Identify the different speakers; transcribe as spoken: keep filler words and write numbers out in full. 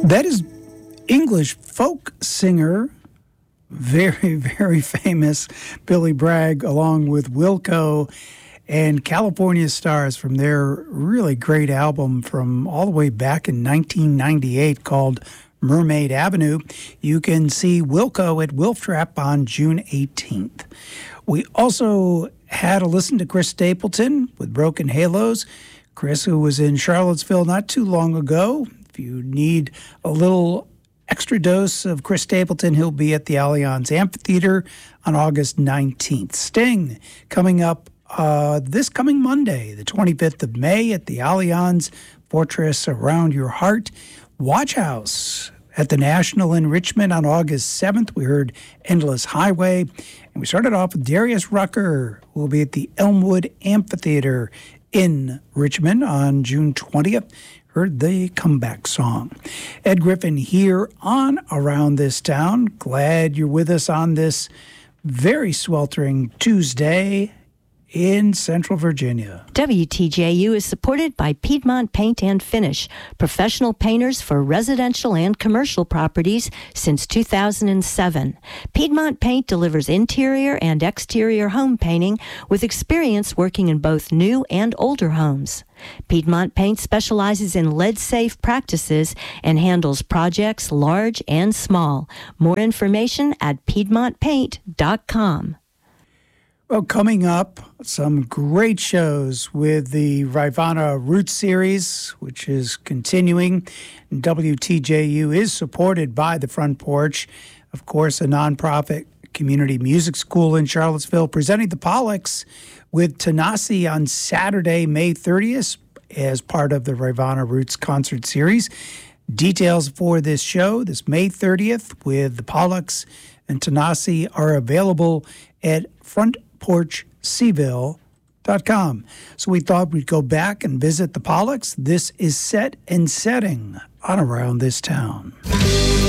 Speaker 1: That is English folk singer, very, very famous Billy Bragg, along with Wilco and California Stars from their really great album from all the way back in nineteen ninety-eight called Mermaid Avenue. You can see Wilco at Wolf Trap on June eighteenth. We also had a listen to Chris Stapleton with Broken Halos. Chris, who was in Charlottesville not too long ago. If you need a little extra dose of Chris Stapleton, he'll be at the Allianz Amphitheater on August nineteenth. Sting coming up uh, this coming Monday, the twenty-fifth of May at the Allianz Fortress Around Your Heart. Watch House at the National in Richmond on August seventh. We heard Endless Highway. And we started off with Darius Rucker, who will be at the Elmwood Amphitheater in Richmond on June twentieth. Heard the comeback song. Ed Griffin here on Around This Town. Glad you're with us on this very sweltering Tuesday in Central Virginia.
Speaker 2: W T J U is supported by Piedmont Paint and Finish, professional painters for residential and commercial properties since two thousand seven. Piedmont Paint delivers interior and exterior home painting with experience working in both new and older homes. Piedmont Paint specializes in lead-safe practices and handles projects large and small. More information at piedmont paint dot com.
Speaker 1: Well, coming up, some great shows with the Rivanna Roots series, which is continuing. And W T J U is supported by The Front Porch, of course, a nonprofit community music school in Charlottesville, presenting the Pollux with Tanasi on Saturday, May thirtieth, as part of the Rivanna Roots concert series. Details for this show, this May thirtieth, with the Pollux and Tanasi, are available at front porch seville dot com. So we thought we'd go back and visit the Pollux. This is Set and Setting on Around This Town.